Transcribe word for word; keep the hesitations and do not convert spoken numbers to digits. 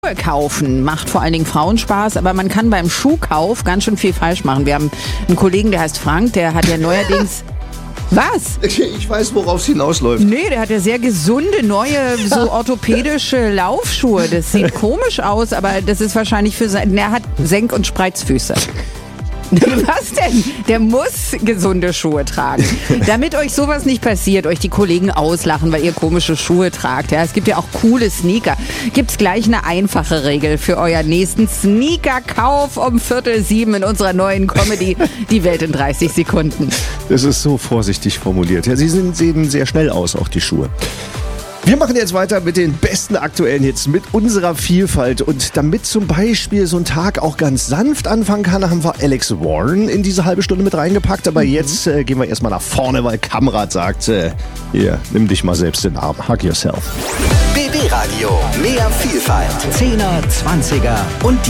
Schuhe kaufen macht vor allen Dingen Frauen Spaß, aber man kann beim Schuhkauf ganz schön viel falsch machen. Wir haben einen Kollegen, der heißt Frank, der hat ja neuerdings... Was? Ich weiß, worauf es hinausläuft. Nee, der hat ja sehr gesunde, neue, so orthopädische Laufschuhe. Das sieht komisch aus, aber das ist wahrscheinlich für sein... Er hat Senk- und Spreizfüße. Was denn? Der muss gesunde Schuhe tragen. Damit euch sowas nicht passiert, euch die Kollegen auslachen, weil ihr komische Schuhe tragt. Ja, es gibt ja auch coole Sneaker. Gibt's gleich eine einfache Regel für euren nächsten Sneaker-Kauf um Viertel sieben in unserer neuen Comedy Die Welt in dreißig Sekunden. Das ist so vorsichtig formuliert. Ja, sie sind, sehen sehr schnell aus, auch die Schuhe. Wir machen jetzt weiter mit den besten aktuellen Hits, mit unserer Vielfalt. Und damit zum Beispiel so ein Tag auch ganz sanft anfangen kann, haben wir Alex Warren in diese halbe Stunde mit reingepackt. Aber mhm. jetzt äh, gehen wir erstmal nach vorne, weil Kamrat sagt, äh, hier, nimm dich mal selbst in den Arm. Hug yourself. B B Radio. Mehr Vielfalt. Zehner, Zwanziger und die